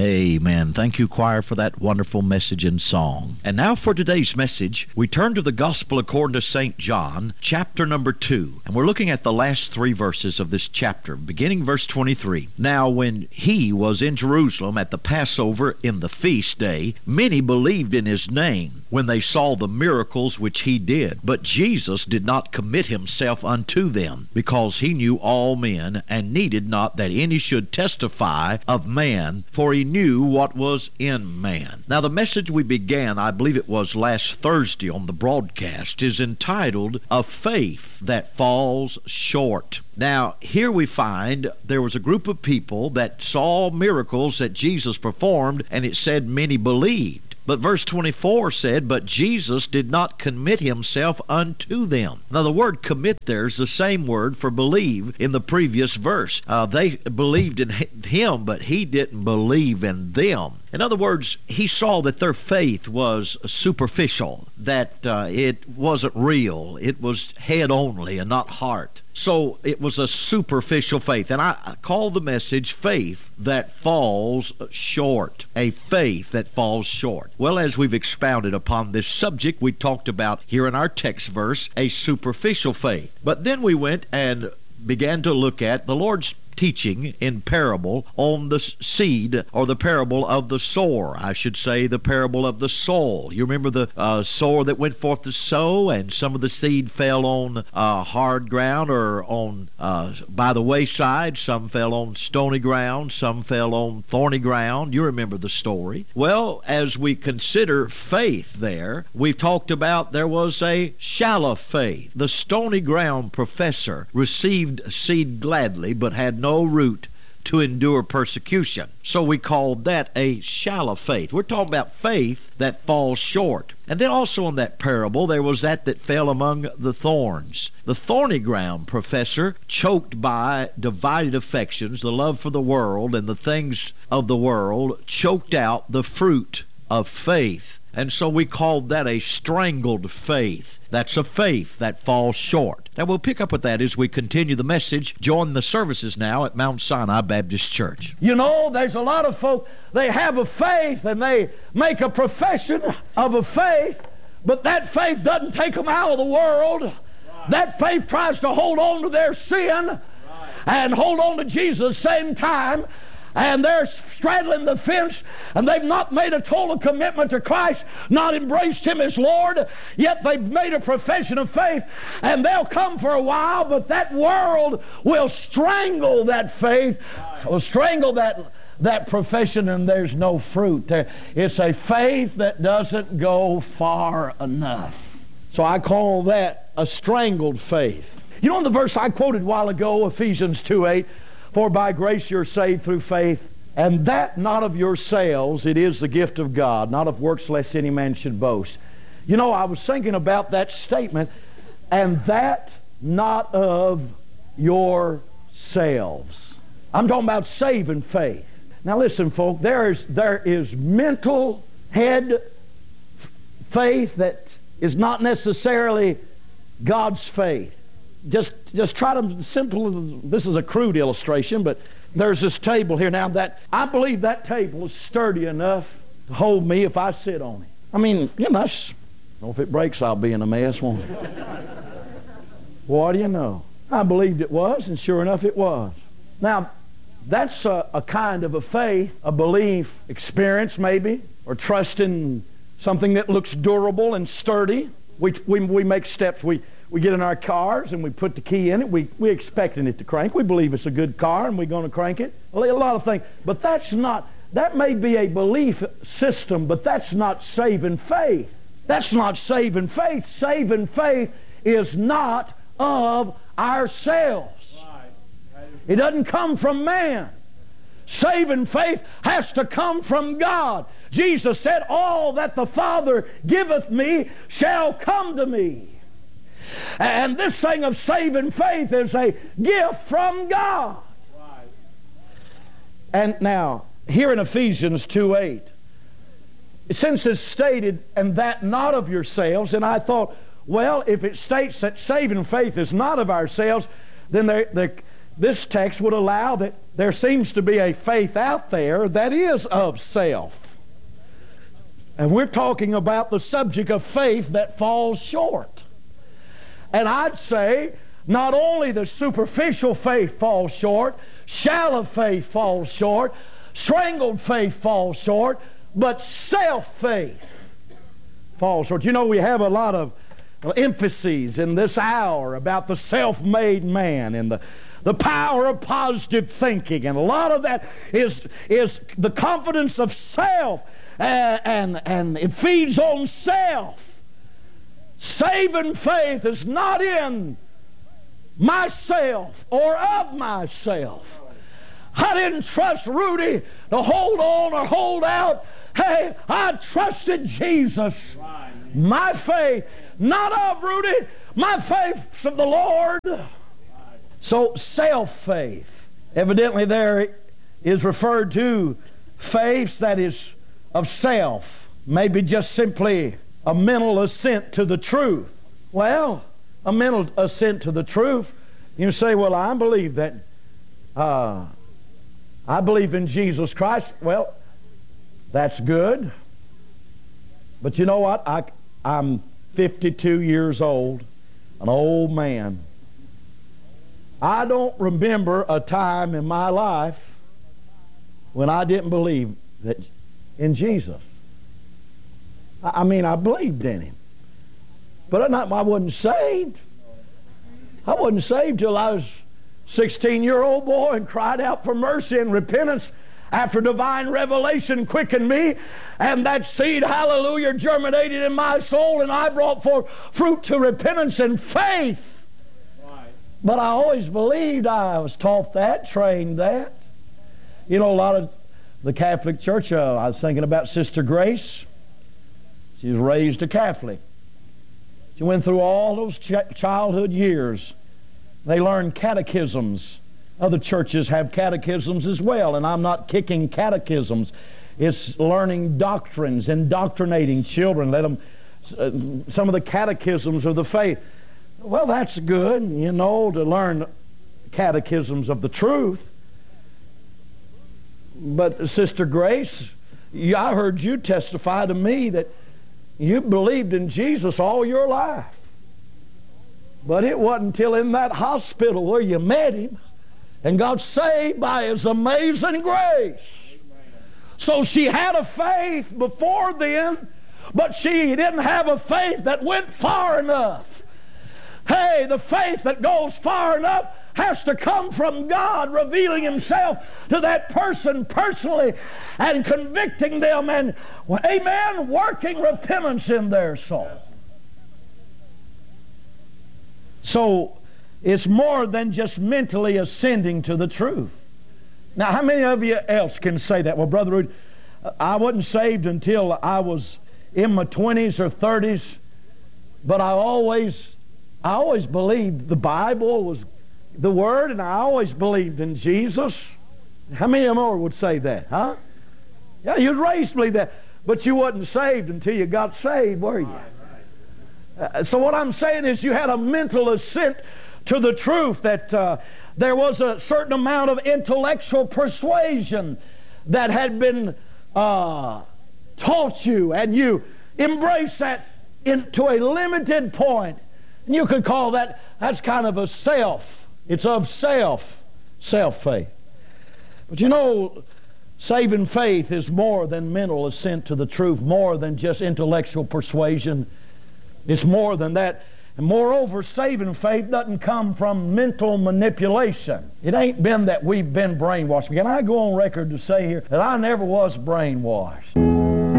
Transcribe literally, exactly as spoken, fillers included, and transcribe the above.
Amen. Thank you, choir, for that wonderful message and song. And now for today's message, we turn to the Gospel according to Saint John, chapter number two. And we're looking at the last three verses of this chapter, beginning verse twenty-three. Now when he was in Jerusalem at the Passover in the feast day, many believed in his name when they saw the miracles which he did. But Jesus did not commit himself unto them, because he knew all men, and needed not that any should testify of man, for he knew what was in man. Now the message we began, I believe it was last Thursday on the broadcast, is entitled, A Faith That Falls Short. Now, here we find there was a group of people that saw miracles that Jesus performed, and it said many believed. But verse twenty-four said, but Jesus did not commit himself unto them. Now, the word commit there is the same word for believe in the previous verse. Uh, they believed in him, but he didn't believe in them. In other words, he saw that their faith was superficial, that uh, it wasn't real. It was head only and not heart. So it was a superficial faith. And I, I call the message faith that falls short. A faith that falls short. Well, as we've expounded upon this subject, we talked about here in our text verse, a superficial faith. But then we went and began to look at the Lord's teaching in parable on the seed, or the parable of the sower. I should say the parable of the soul. You remember the uh, sower that went forth to sow, and some of the seed fell on uh, hard ground, or on uh, by the wayside. Some fell on stony ground. Some fell on thorny ground. You remember the story. Well, as we consider faith there, we've talked about there was a shallow faith. The stony ground professor received seed gladly, but had no root to endure persecution. So we called that a shallow faith. We're talking about faith that falls short. And then also in that parable, there was that that fell among the thorns. The thorny ground professor, choked by divided affections, the love for the world and the things of the world, choked out the fruit of faith. And so we called that a strangled faith. That's a faith that falls short. Now we'll pick up with that as we continue the message. Join the services now at Mount Sinai Baptist Church. You know, there's a lot of folk, they have a faith and they make a profession of a faith, but that faith doesn't take them out of the world. Right. That faith tries to hold on to their sin, right, and hold on to Jesus at the same time. And they're straddling the fence, and they've not made a total commitment to Christ, not embraced Him as Lord, yet they've made a profession of faith, and they'll come for a while, but that world will strangle that faith, will strangle that, that profession, and there's no fruit. It's a faith that doesn't go far enough. So I call that a strangled faith. You know, in the verse I quoted a while ago, Ephesians two eight, for by grace you're saved through faith, and that not of yourselves, it is the gift of God, not of works lest any man should boast. You know, I was thinking about that statement, and that not of yourselves. I'm talking about saving faith. Now listen, folk, there is, there is mental head faith that is not necessarily God's faith. Just, just try to simple. This is a crude illustration, but there's this table here now that I believe that table is sturdy enough to hold me if I sit on it. I mean, you know, that's, well, if it breaks, I'll be in a mess, won't it? What do you know? I believed it was, and sure enough, it was. Now, that's a, a kind of a faith, a belief, experience maybe, or trust in something that looks durable and sturdy. We, we, we make steps. We We get in our cars and we put the key in it. We, we're expecting it to crank. We believe it's a good car and we're going to crank it. A lot of things. But that's not, that may be a belief system, but that's not saving faith. That's not saving faith. Saving faith is not of ourselves. It doesn't come from man. Saving faith has to come from God. Jesus said, all that the Father giveth me shall come to me. And this thing of saving faith is a gift from God. Right. And now, here in Ephesians two eight, since it's stated, and that not of yourselves, and I thought, well, if it states that saving faith is not of ourselves, then there, there, this text would allow that there seems to be a faith out there that is of self. And we're talking about the subject of faith that falls short. And I'd say not only the superficial faith falls short, shallow faith falls short, strangled faith falls short, but self-faith falls short. You know, we have a lot of emphases in this hour about the self-made man and the, the power of positive thinking, and a lot of that is, is the confidence of self, and, and, and it feeds on self. Saving faith is not in myself or of myself. I didn't trust Rudy to hold on or hold out. Hey, I trusted Jesus. My faith, not of Rudy, my faith of the Lord. So self-faith. Evidently there is referred to faith that is of self. Maybe just simply a mental assent to the truth. Well, a mental assent to the truth. You say, well, I believe that, uh, I believe in Jesus Christ. Well, that's good. But you know what? I, I'm fifty-two years old, an old man. I don't remember a time in my life when I didn't believe that in Jesus. I, I mean, I believed in Him. But I'm not, I wasn't saved. I wasn't saved till I was a sixteen-year-old boy and cried out for mercy and repentance after divine revelation quickened me, and that seed, hallelujah, germinated in my soul, and I brought forth fruit to repentance and faith. Right. But I always believed. I was taught that, trained that. You know, a lot of the Catholic Church, uh, I was thinking about Sister Grace. She was raised a Catholic. She went through all those ch childhood years. They learned catechisms. Other churches have catechisms as well, and I'm not kicking catechisms. It's learning doctrines, indoctrinating children. Let them, uh, some of the catechisms of the faith. Well, that's good, you know, to learn catechisms of the truth. But Sister Grace, I heard you testify to me that you believed in Jesus all your life. But it wasn't until in that hospital where you met Him and got saved by His amazing grace. So she had a faith before then, but she didn't have a faith that went far enough. Hey, the faith that goes far enough has to come from God revealing Himself to that person personally and convicting them and, amen, working repentance in their soul. So it's more than just mentally ascending to the truth. Now, how many of you else can say that? Well, Brother Rude, I wasn't saved until I was in my twenties or thirties, but I always, I always believed the Bible was the Word, and I always believed in Jesus. How many more would say that, huh? Yeah, you was raised to believe that, but you wasn't saved until you got saved, were you? Uh, so what I'm saying is you had a mental assent to the truth, that uh, there was a certain amount of intellectual persuasion that had been uh, taught you, and you embraced that in, to a limited point. And you could call that, that's kind of a self. It's of self, self-faith. But you know, saving faith is more than mental assent to the truth, more than just intellectual persuasion. It's more than that. And moreover, saving faith doesn't come from mental manipulation. It ain't been that we've been brainwashed. Can I go on record to say here that I never was brainwashed?